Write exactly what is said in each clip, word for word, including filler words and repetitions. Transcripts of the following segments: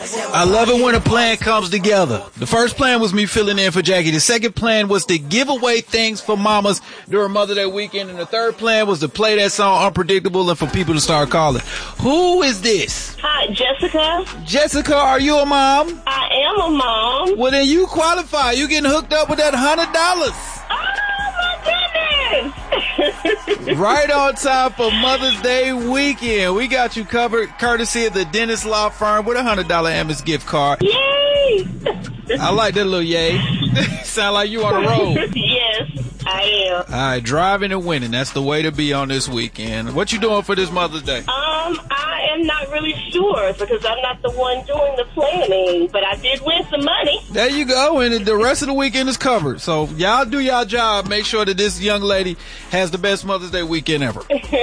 I love it when a plan comes together. The first plan was me filling in for Jackie. The second plan was to give away things for mamas during Mother's Day weekend. And the third plan was to play that song Unpredictable and for people to start calling. Who is this? Hi, Jessica. Jessica, are you a mom? I am a mom. Well, then you qualify. You getting hooked up with that one hundred dollars. Right on time for Mother's Day weekend. We got you covered courtesy of the Dennis Law Firm with a one hundred dollars Amex gift card. Yay! I like that little yay. Sound like you on the road. Yes, I am. All right, driving and winning. That's the way to be on this weekend. What you doing for this Mother's Day? Um, I am not really sure because I'm not the one doing the planning, but I did win some money. There you go, and the rest of the weekend is covered. So y'all do y'all job. Make sure that this young lady has the best Mother's Day weekend ever.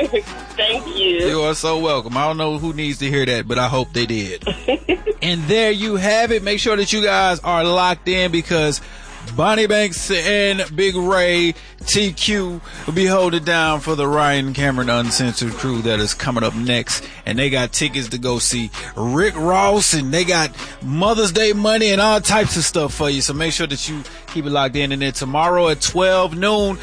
Thank you. You are so welcome. I don't know who needs to hear that, but I hope they did. And there you have it. Make sure that you guys are locked in because Bonnie Banks and Big Ray T Q will be holding down for the Ryan Cameron Uncensored crew that is coming up next. And they got tickets to go see Rick Ross, and they got Mother's Day money and all types of stuff for you. So make sure that you keep it locked in. And then tomorrow at twelve noon,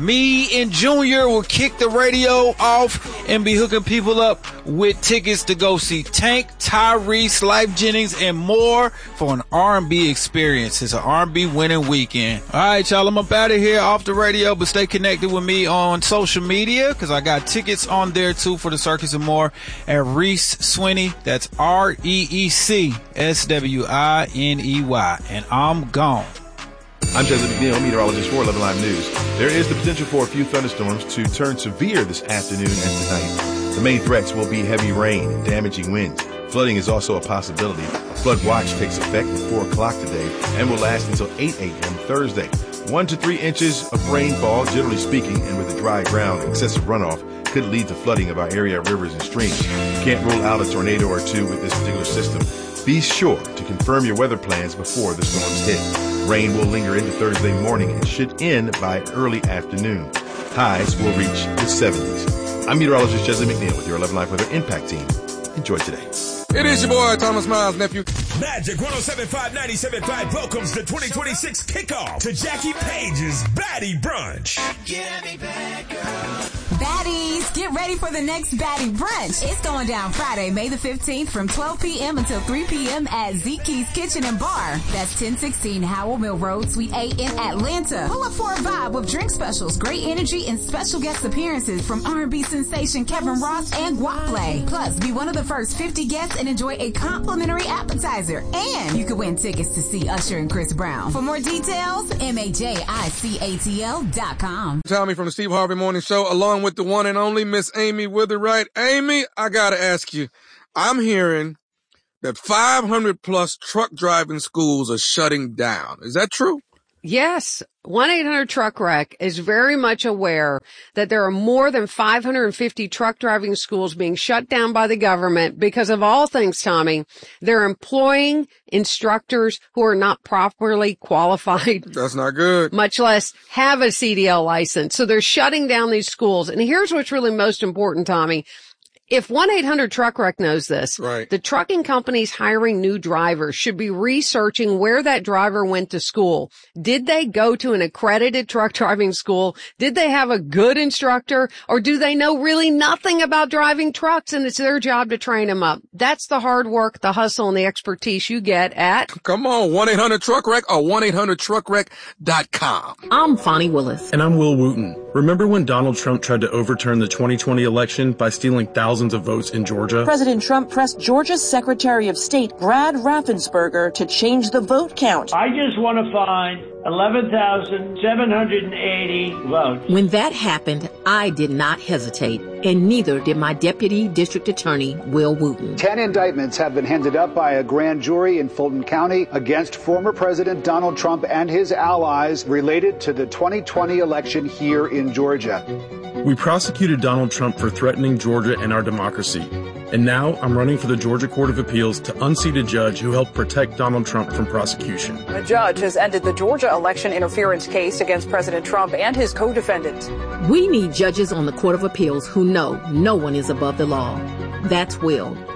me and Junior will kick the radio off and be hooking people up with tickets to go see Tank, Tyrese, Life Jennings, and more for an R and B experience. It's an R and B winning weekend. All right, y'all, I'm up out of here off the radio, but stay connected with me on social media because I got tickets on there too for the circus and more at Reese Swinney. That's R E E C S W I N E Y. And I'm gone. I'm Jesse McNeil, meteorologist for eleven Live News. There is the potential for a few thunderstorms to turn severe this afternoon and tonight. The main threats will be heavy rain and damaging winds. Flooding is also a possibility. A flood watch takes effect at four o'clock today and will last until eight a.m. Thursday. One to three inches of rainfall, generally speaking, and with the dry ground, excessive runoff could lead to flooding of our area rivers and streams. You can't rule out a tornado or two with this particular system. Be sure to confirm your weather plans before the storms hit. Rain will linger into Thursday morning and should end by early afternoon. Highs will reach the seventies. I'm meteorologist Jesse McNeil with your eleven Live Weather Impact Team. Enjoy today. It is your boy, Thomas Miles, nephew. Magic one oh seven point five, ninety-seven point five welcomes the twenty twenty-six kickoff to Jackie Page's Baddie Brunch. Get me back, girl. Baddies, get ready for the next Baddie Brunch. It's going down Friday, May the fifteenth from twelve p.m. until three p.m. at Zeke's Kitchen and Bar. That's ten sixteen Howell Mill Road, Suite A in Atlanta. Pull up for a vibe with drink specials, great energy, and special guest appearances from R and B sensation Kevin Ross and Guap Play. Plus, be one of the first fifty guests and enjoy a complimentary appetizer. And you could win tickets to see Usher and Chris Brown. For more details, M A J I C A T L dot com. Tommy from the Steve Harvey Morning Show, along with the one and only Miss Amy Witherwright. Amy, I gotta ask you, I'm hearing that five hundred plus truck driving schools are shutting down. Is that true? Yes. one eight hundred truck wreck is very much aware that there are more than five hundred fifty truck driving schools being shut down by the government because of all things, Tommy. They're employing instructors who are not properly qualified. That's not good. Much less have a C D L license. So they're shutting down these schools. And here's what's really most important, Tommy. If one eight hundred truck wreck knows this, right, the trucking companies hiring new drivers should be researching where that driver went to school. Did they go to an accredited truck driving school? Did they have a good instructor? Or do they know really nothing about driving trucks and it's their job to train them up? That's the hard work, the hustle, and the expertise you get at... Come on, one eight hundred truck wreck or one eight hundred truck wreck dot com. I'm Fonnie Willis. And I'm Will Wooten. Remember when Donald Trump tried to overturn the twenty twenty election by stealing thousands of votes in Georgia? President Trump pressed Georgia's Secretary of State, Brad Raffensperger, to change the vote count. I just want to find eleven thousand seven hundred eighty votes. When that happened, I did not hesitate, and neither did my Deputy District Attorney, Will Wooten. Ten indictments have been handed up by a grand jury in Fulton County against former President Donald Trump and his allies related to the twenty twenty election here in Georgia. We prosecuted Donald Trump for threatening Georgia and our democracy. And now I'm running for the Georgia Court of Appeals to unseat a judge who helped protect Donald Trump from prosecution. The judge has ended the Georgia election interference case against President Trump and his co-defendants. We need judges on the Court of Appeals who know no one is above the law. That's Will.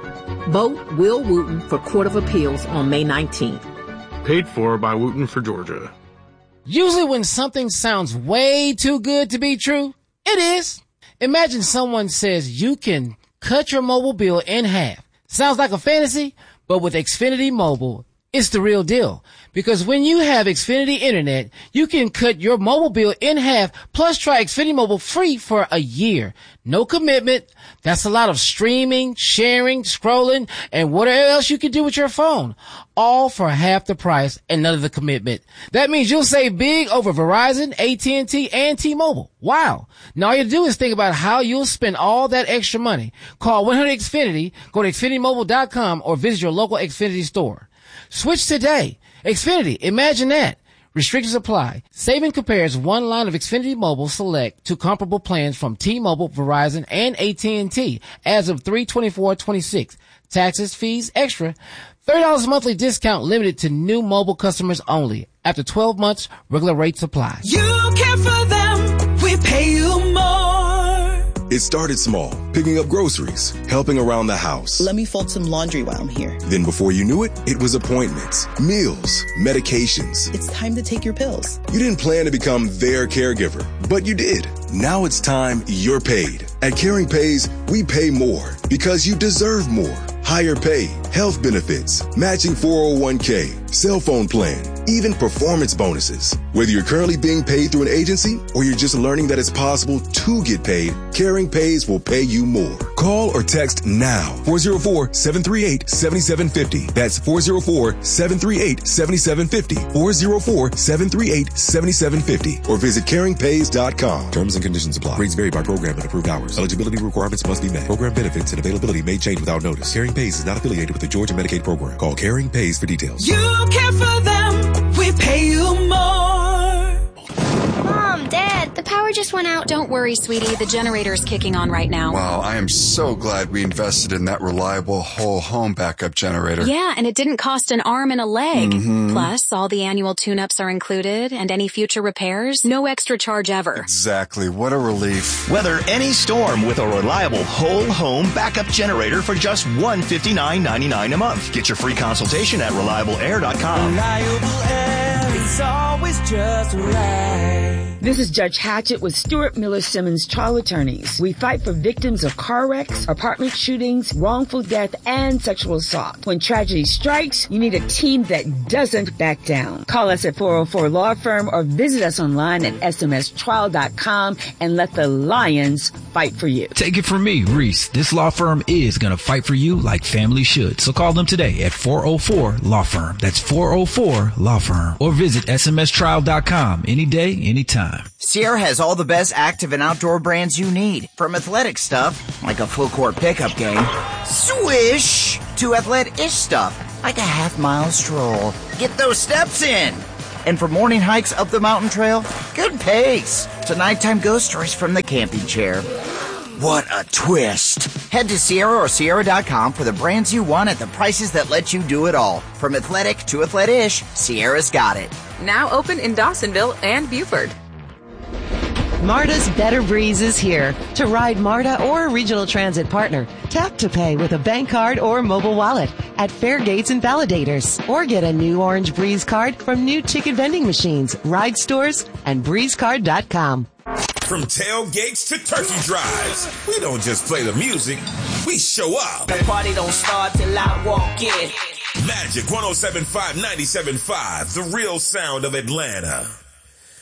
Vote Will Wooten for Court of Appeals on May nineteenth. Paid for by Wooten for Georgia. Usually when something sounds way too good to be true, it is. Imagine someone says you can cut your mobile bill in half. Sounds like a fantasy, but with Xfinity Mobile, it's the real deal. Because when you have Xfinity Internet, you can cut your mobile bill in half, plus try Xfinity Mobile free for a year. No commitment. That's a lot of streaming, sharing, scrolling, and whatever else you can do with your phone. All for half the price and none of the commitment. That means you'll save big over Verizon, A T and T, and T-Mobile. Wow. Now all you do is think about how you'll spend all that extra money. Call one hundred Xfinity, go to Xfinity Mobile dot com, or visit your local Xfinity store. Switch today. Xfinity, imagine that. Restrictions apply. Saving compares one line of Xfinity Mobile Select to comparable plans from T-Mobile, Verizon, and A T and T as of three twenty-four twenty-six. Taxes, fees, extra. thirty dollars monthly discount limited to new mobile customers only. After twelve months, regular rates apply. You care for them, we pay you more. It started small, picking up groceries, helping around the house. Let me fold some laundry while I'm here. Then before you knew it, it was appointments, meals, medications. It's time to take your pills. You didn't plan to become their caregiver, but you did. Now it's time you're paid. At Caring Pays, we pay more because you deserve more. Higher pay, health benefits, matching four oh one k, cell phone plan, even performance bonuses. Whether you're currently being paid through an agency or you're just learning that it's possible to get paid, Caring Pays will pay you more. Call or text now. four oh four, seven three eight, seven seven five oh. That's four oh four, seven three eight, seven seven five oh. four oh four, seven three eight, seven seven five oh. Or visit caring pays dot com. Terms and conditions apply. Rates vary by program and approved hours. Eligibility requirements must be met. Program benefits and availability may change without notice. Caring Pays is not affiliated with the Georgia Medicaid program. Call Caring Pays for details. You care for them, we pay you more. Mom, Dad, the power just went out. Don't worry, sweetie. The generator's kicking on right now. Wow, I am so glad we invested in that reliable whole home backup generator. Yeah, and it didn't cost an arm and a leg. Mm-hmm. Plus, all the annual tune-ups are included, and any future repairs, no extra charge ever. Exactly. What a relief. Weather any storm with a reliable whole home backup generator for just one hundred fifty-nine ninety-nine a month. Get your free consultation at reliable air dot com. Reliable air is always just right. This is Judge Hatchett with Stuart Miller Simmons Trial Attorneys. We fight for victims of car wrecks, apartment shootings, wrongful death, and sexual assault. When tragedy strikes, you need a team that doesn't back down. Call us at four oh four Law Firm or visit us online at S M S trial dot com and let the Lions fight for you. Take it from me, Reese. This law firm is going to fight for you like family should. So call them today at four oh four Law Firm. That's four oh four Law Firm. Or visit S M S trial dot com any day, anytime. Sierra has all the best active and outdoor brands you need. From athletic stuff, like a full court pickup game, swish, to athletic-ish stuff, like a half mile stroll. Get those steps in. And for morning hikes up the mountain trail, good pace. To nighttime ghost stories from the camping chair. What a twist. Head to Sierra or Sierra dot com for the brands you want at the prices that let you do it all. From athletic to athletic-ish, Sierra's got it. Now open in Dawsonville and Buford. MARTA's Better Breeze is here. To ride MARTA or a regional transit partner, tap to pay with a bank card or mobile wallet at fare gates and validators. Or get a new Orange Breeze card from new ticket vending machines, ride stores, and breeze card dot com. From tailgates to turkey drives, we don't just play the music, we show up. The party don't start till I walk in. Magic one oh seven point five, ninety-seven point five, the real sound of Atlanta.